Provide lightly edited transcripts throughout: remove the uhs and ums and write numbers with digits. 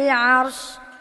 العرش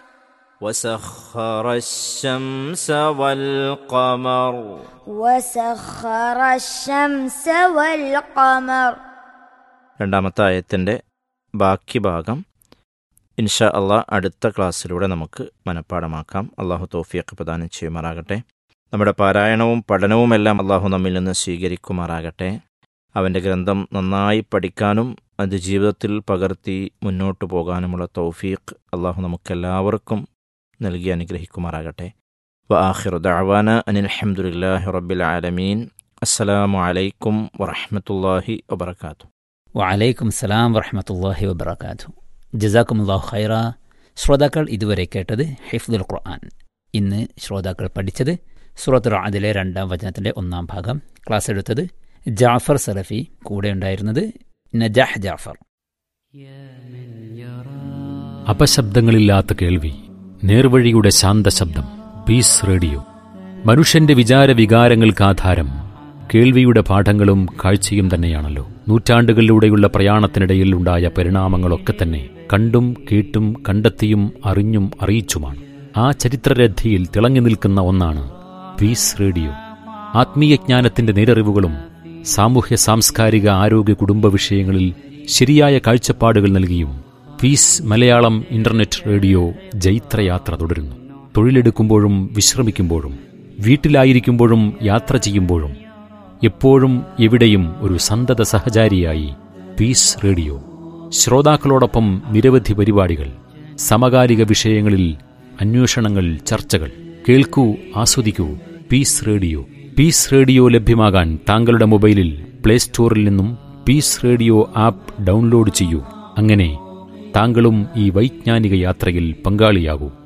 وسخر الشمس والقمر وسخر الشمس والقمر. രണ്ടാമത്തെ ആയത്തിൻ്റെ ബാക്കി ഭാഗം ഇൻഷാ അള്ളാഹ് അടുത്ത ക്ലാസ്സിലൂടെ നമുക്ക് മനഃപ്പാടമാക്കാം. അള്ളാഹു തൗഫീഖ് പ്രദാനം ചെയ്യുമാറാകട്ടെ. നമ്മുടെ പാരായണവും പഠനവുമെല്ലാം അള്ളാഹു നമ്മിൽ നിന്ന് സ്വീകരിക്കുമാറാകട്ടെ. അവൻ്റെ ഗ്രന്ഥം നന്നായി പഠിക്കാനും അത് ജീവിതത്തിൽ പകർത്തി മുന്നോട്ട് പോകാനുമുള്ള തൗഫീഖ് അള്ളാഹു നമുക്കെല്ലാവർക്കും നൽകി അനുഗ്രഹിക്കുമാറാകട്ടെ. വആഖിറു ദഅവാന അനിൽ ഹംദുലില്ലാഹി റബ്ബിൽ ആലമീൻ. അസ്സലാമു അലൈക്കും വറഹ്മത്തുള്ളാഹി വബറകാതുഹു. വഅലൈക്കും സലാം വറഹ്മത്തുള്ളാഹി വബറകാതുഹു. ജസാക്കുമുല്ലാഹു ഖൈറ. ശ്രോതാക്കൾ ഇതുവരെ കേട്ടത് ഹിഫ്ദുൽ ഖുർആൻ. ഇന്ന് ശ്രോതാക്കൾ പഠിച്ചത് സൂറത്തുൽ റഅദിലെ 2-ാം വചനത്തിൻ്റെ 1-ാം ഭാഗം. ക്ലാസ് എടുത്തത് ജാഫർ സലഫി. കൂടെ ഉണ്ടായിരുന്നത് നജാഹ് ജാഫർ. അപശബ്ദങ്ങളില്ലാത്ത കേൾവി, നേർവഴിയുടെ ശാന്തശബ്ദം. Piece radio. മനുഷ്യന്റെ വിചാരവികാരങ്ങൾക്കാധാരം കേൾവിയുടെ പാഠങ്ങളും കാഴ്ചയും തന്നെയാണല്ലോ. നൂറ്റാണ്ടുകളിലൂടെയുള്ള പ്രയാണത്തിനിടയിൽ ഉണ്ടായ പരിണാമങ്ങളൊക്കെ തന്നെ കണ്ടും കേട്ടും കണ്ടെത്തിയും അറിഞ്ഞും അറിയിച്ചുമാണ്. ആ ചരിത്രരഥിയിൽ തിളങ്ങി നിൽക്കുന്ന ഒന്നാണ് പീസ് റേഡിയോ. ആത്മീയജ്ഞാനത്തിന്റെ നേരറിവുകളും സാമൂഹ്യ സാംസ്കാരിക ആരോഗ്യ കുടുംബ വിഷയങ്ങളിൽ ശരിയായ കാഴ്ചപ്പാടുകൾ നൽകിയും പീസ് മലയാളം ഇന്റർനെറ്റ് റേഡിയോ ജൈത്രയാത്ര തുടരുന്നു. തൊഴിലെടുക്കുമ്പോഴും വിശ്രമിക്കുമ്പോഴും വീട്ടിലായിരിക്കുമ്പോഴും യാത്ര ചെയ്യുമ്പോഴും എപ്പോഴും എവിടെയും ഒരു സന്തത സഹചാരിയായി പീസ് റേഡിയോ. ശ്രോതാക്കളോടൊപ്പം നിരവധി പരിപാടികൾ, സമകാലിക വിഷയങ്ങളിൽ അന്വേഷണങ്ങൾ, ചർച്ചകൾ. കേൾക്കൂ, ആസ്വദിക്കൂ. Piece radio. പീസ് റേഡിയോ ലഭ്യമാകാൻ താങ്കളുടെ മൊബൈലിൽ പ്ലേ സ്റ്റോറിൽ നിന്നും പീസ് റേഡിയോ ആപ്പ് ഡൗൺലോഡ് ചെയ്യൂ. അങ്ങനെ താങ്കളും ഈ വൈജ്ഞാനിക യാത്രയിൽ പങ്കാളിയാകൂ.